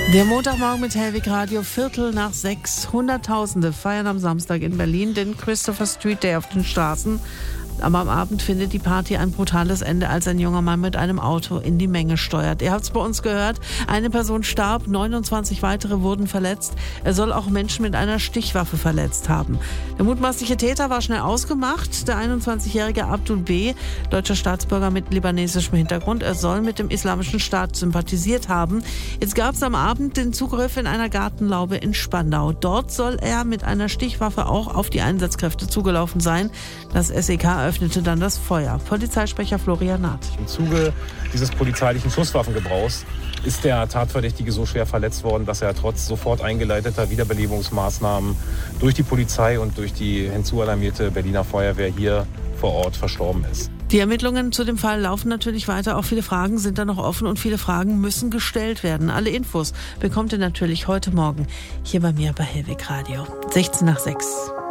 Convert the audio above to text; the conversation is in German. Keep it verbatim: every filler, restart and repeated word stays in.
Der Montagmorgen mit Hellwig Radio, Viertel nach sechs. Hunderttausende feiern am Samstag in Berlin den Christopher Street Day auf den Straßen. Aber am Abend findet die Party ein brutales Ende, als ein junger Mann mit einem Auto in die Menge steuert. Ihr habt es bei uns gehört, eine Person starb, neunundzwanzig weitere wurden verletzt. Er soll auch Menschen mit einer Stichwaffe verletzt haben. Der mutmaßliche Täter war schnell ausgemacht, der einundzwanzigjährige Abdul B., deutscher Staatsbürger mit libanesischem Hintergrund. Er soll mit dem Islamischen Staat sympathisiert haben. Jetzt gab es am Abend den Zugriff in einer Gartenlaube in Spandau. Dort soll er mit einer Stichwaffe auch auf die Einsatzkräfte zugelaufen sein. Das S E K öffnete dann das Feuer. Polizeisprecher Florian Naht. Im Zuge dieses polizeilichen Schusswaffengebrauchs ist der Tatverdächtige so schwer verletzt worden, dass er trotz sofort eingeleiteter Wiederbelebungsmaßnahmen durch die Polizei und durch die hinzualarmierte Berliner Feuerwehr hier vor Ort verstorben ist. Die Ermittlungen zu dem Fall laufen natürlich weiter. Auch viele Fragen sind da noch offen und viele Fragen müssen gestellt werden. Alle Infos bekommt ihr natürlich heute Morgen hier bei mir bei Hellwig Radio. sechzehn nach sechs.